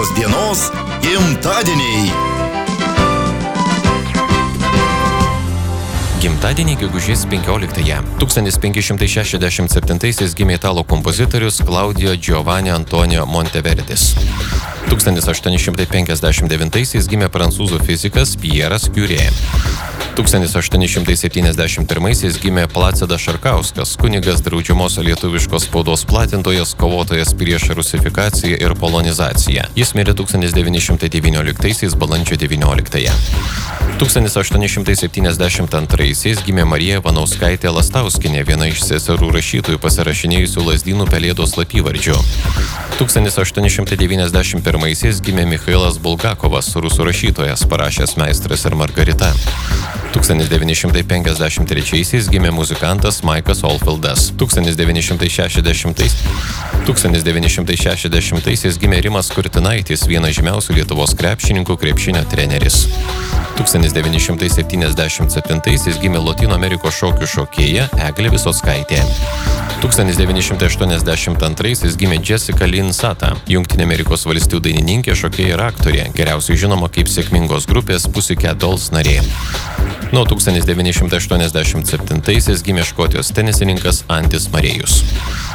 šios dienos gimtadieniai. Gimtadienį gegužės 15-ąją. 1567-aisiais gimė italų kompozitorius Claudio Giovanni Antonio Monteverdis. 1859-aisiais gimė prancūzų fizikas Pieras Curie. 1871-aisiais gimė Placidas Šarkauskas, kunigas, draudžiamos lietuviškos spaudos platintojas, kovotojas prieš rusifikaciją ir polonizaciją. Jis mirė 1919-aisiais balandžio 19-ąją. 1872-aisiais gimė Marija Vanauskaitė Lastauskienė, viena iš seserų rašytojų pasirašinėjusių Lazdynų Pelėdos slapyvardžiu. 1891-aisiais gimė Michailas Bulgakovas, rusų rašytojas, parašęs Meistras ir Margarita. 1953-aisiais gimė muzikantas Maikas Oldfieldas. 1960-aisiais gimė Rimas Kurtinaitis, vienas žymiausių Lietuvos krepšininkų, krepšinio treneris. 1977-aisiais gimė Lotynų Amerikos šokių šokėja Eglė Visockaitė. 1982-aisiais gimė Jessica Lynn Sata, Jungtinių Amerikos valstijų dainininkė, šokėja ir aktorė, geriausiai žinoma kaip sėkmingos grupės Pussycat Dolls narė. Nuo 1987-aisiais gimė Škotijos tenisininkas Andis Marėjus.